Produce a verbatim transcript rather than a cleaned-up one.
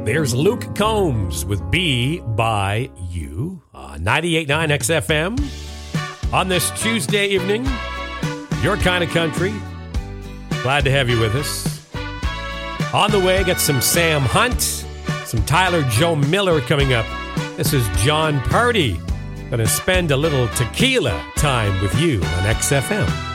There's Luke Combs with Be By You, uh, ninety-eight point nine X F M. On this Tuesday evening, your kind of country. Glad to have you with us. On the way, got some Sam Hunt, some Tyler Joe Miller coming up. This is John Purdy. Going to spend a little tequila time with you on X F M.